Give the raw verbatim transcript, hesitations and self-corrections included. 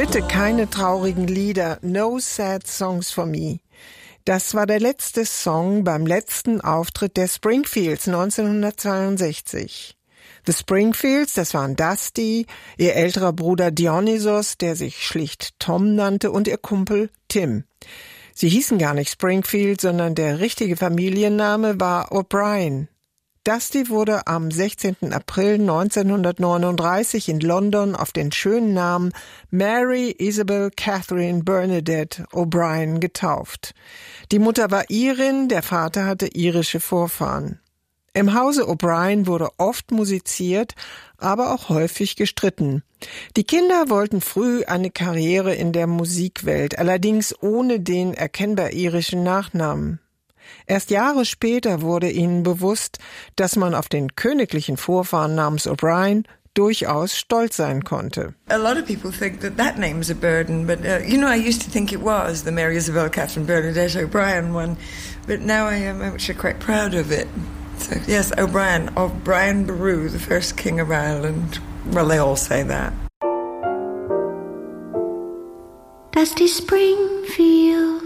Bitte keine traurigen Lieder, no sad songs for me. Das war der letzte Song beim letzten Auftritt der Springfields neunzehnhundertzweiundsechzig. The Springfields, das waren Dusty, ihr älterer Bruder Dionysos, der sich schlicht Tom nannte, und ihr Kumpel Tim. Sie hießen gar nicht Springfield, sondern der richtige Familienname war O'Brien. Dusty wurde am sechzehnten April neunzehnhundertneununddreißig in London auf den schönen Namen Mary Isabel Catherine Bernadette O'Brien getauft. Die Mutter war Irin, der Vater hatte irische Vorfahren. Im Hause O'Brien wurde oft musiziert, aber auch häufig gestritten. Die Kinder wollten früh eine Karriere in der Musikwelt, allerdings ohne den erkennbar irischen Nachnamen. Erst Jahre später wurde ihnen bewusst, dass man auf den königlichen Vorfahren namens O'Brien durchaus stolz sein konnte. A lot of people think that that name is a burden, but uh, you know, I used to think it was the Mary Isabel Catherine Bernadette O'Brien one, but now I am actually quite proud of it. So yes, O'Brien, O'Brien Beru, the first king of Ireland. Well, they all say that. Dusty Springfield,